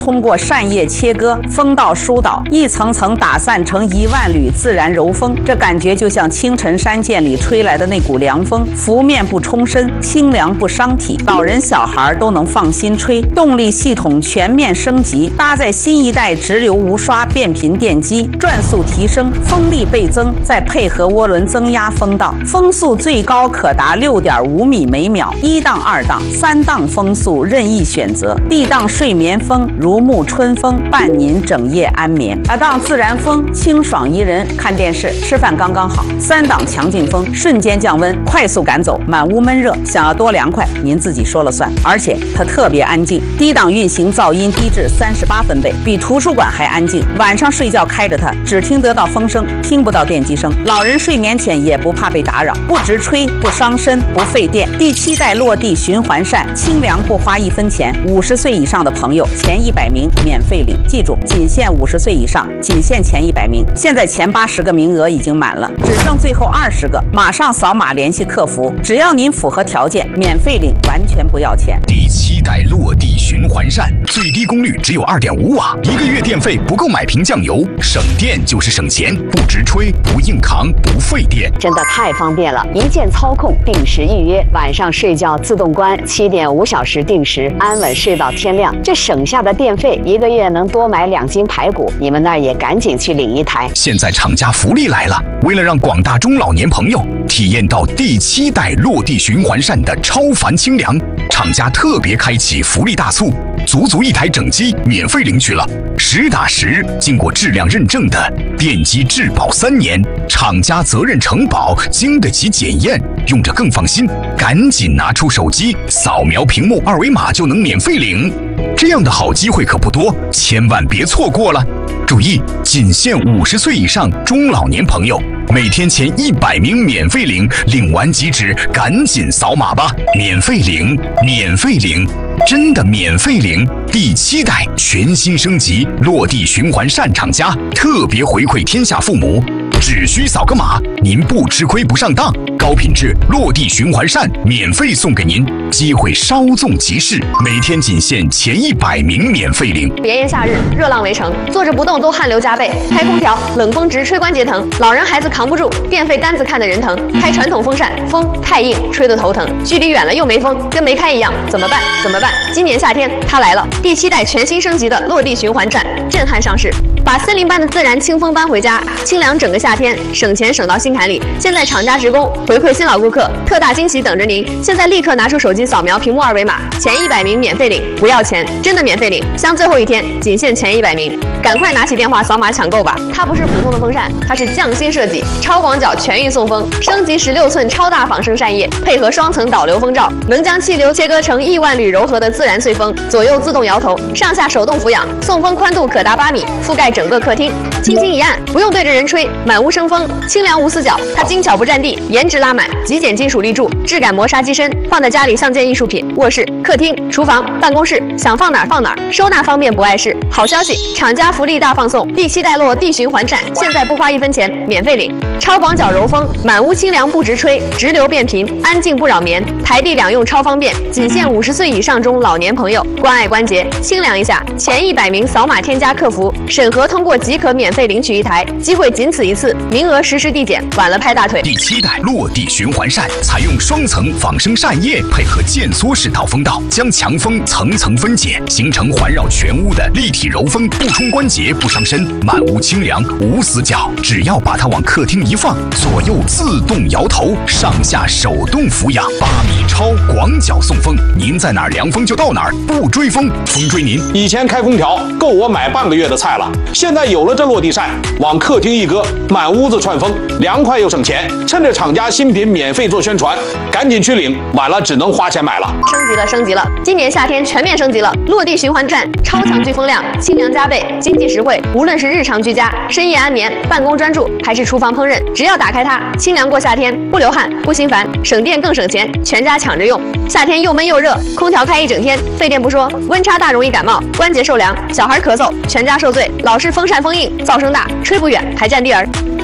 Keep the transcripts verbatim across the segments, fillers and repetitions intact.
通过扇叶切割，风道疏导，一层层打散成一万缕自然柔风。这感觉就像清晨山涧里吹来的那股凉风，拂面不冲身，清凉不伤体，老人小孩都能放心吹。动力系统全面升级，搭载新一代直流无刷变频电机，转速提升，风力倍增，再配合涡轮增压风道，风速最高可达六点五米每秒，一档、二档、三档风速任意选择。D档睡眠风如沐春风，伴您整夜安眠。二档自然风清爽宜人，看电视吃饭刚刚好。三档强劲风瞬间降温，快速赶走满屋闷热，想要多凉快您自己说了算。而且它特别安静，低档运行噪音低至三十八分贝，比图书馆还安静。晚上睡觉开着它，只听得到风声，听不到电机声。老人睡眠前也不怕被打扰，不直吹，不伤身，不费电。第七代落地循环扇，清凉不花一分钱。五十岁以上的朋友前一百名免费领，记住，仅限五十岁以上，仅限前一百名。现在前八十个名额已经满了，只剩最后二十个，马上扫码联系客服，只要您符合条件，免费领，完全不要钱。 第七代落地循环扇，最低功率只有 二点五瓦，一个月电费不够买瓶酱油，省电就是省钱，不直吹，不硬扛，不费电， 真的太方便了！一键操控，定时预约，晚上睡觉自动关，七点五小时定时，安稳睡到天亮。这省下的电费，一个月能多买两斤排骨。你们那儿也赶紧去领一台。 现在厂家福利来了，为了让广大中老年朋友体验到第七代落地循环扇的超凡清凉，厂家特别开启福利大促，足足一台整机免费领取了，实打实经过质量认证的电机质保三年，厂家责任承保，经得起检验，用着更放心。赶紧拿出手机，扫描屏幕二维码就能免费领。这样的好机会可不多，千万别错过了。注意，仅限五十岁以上中老年朋友，每天前一百名免费领，领完即止，赶紧扫码吧！免费领，免费领，真的免费领！第七代全新升级落地循环扇厂家特别回馈天下父母，只需扫个码，您不吃亏不上当，高品质落地循环扇免费送给您，机会稍纵即逝，每天仅限前一百名免费领。 炎炎夏日，热浪围城，坐着不动都汗流浃背，开空调冷风直吹关节疼，老人孩子扛不住，电费单子看得人疼。开传统风扇，风太硬，吹得头疼，距离远了又没风，跟没开一样，怎么办？怎么办？今年夏天它来了，第七代全新升级的落地循环扇震撼上市，把森林般的自然清风搬回家，清凉整个夏天，省钱省到心坎里。现在厂家职工回馈新老顾客，特大惊喜等着您！现在立刻拿出手机扫描屏幕二维码，前一百名免费领，不要钱，真的免费领，像最后一天，仅限前一百名，赶快拿起电话扫码抢购吧！它不是普通的风扇，它是匠心设计，超广角全域送风，升级十六寸超大仿生扇叶，配合双层导流风罩，能将气流切割成亿万缕柔和的自然碎风，左右自动摇头，上下手动俯仰，送风宽度可达八米，覆盖整个客厅，轻轻一按，不用对着人吹，满屋生风，清凉无死角。它精巧不占地，颜值拉满，极简金属立柱，质感磨砂机身，放在家里像件艺术品。卧室、客厅、厨房、办公室，想放哪儿放哪儿，收纳方便不碍事。好消息，厂家福利大放送，第七代落地循环扇，现在不花一分钱，免费领。超广角柔风，满屋清凉不直吹，直流变频，安静不扰眠，台地两用超方便，仅限五十岁以上中老年朋友，关爱关节，清凉一下。前一百名扫码添加客服，审核通过即可免费领取一台，机会仅此一次，名额实时递减，晚了拍大腿。 第七代落地循环扇采用双层仿生扇叶，配合渐缩式导风道，将强风层层分解，形成环绕全屋的立体柔风，不冲关节，不伤身，满屋清凉无死角。只要把它往客厅一放，左右自动摇头，上下手动俯仰，八米超广角送风，您在哪儿凉风就到哪儿，不追风，风追您。 以前开空调够我买半个月的菜了，现在有了这落地扇，往客厅一搁，满屋子串风，凉快又省钱。趁着厂家新品免费做宣传，赶紧去领，晚了只能花钱买了。 升级了，升级了！今年夏天全面升级了，落地循环扇超强聚风量，清凉加倍，经济实惠。无论是日常居家、深夜安眠、办公专注，还是厨房烹饪，只要打开它，清凉过夏天，不流汗，不心烦，省电更省钱，全家抢着用。夏天又闷又热，空调开一整天，费电不说，温差大容易感冒，关节受凉，小孩咳嗽，全家受罪。老是风扇风硬，噪声大，吹不远，还占地儿。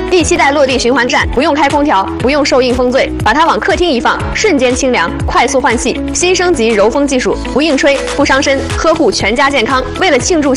第七代落地循环扇，不用开空调，不用受硬风罪，把它往客厅一放，瞬间清凉，快速换气。新升级柔风技术，不硬吹，不伤身，呵护全家健康。为了庆祝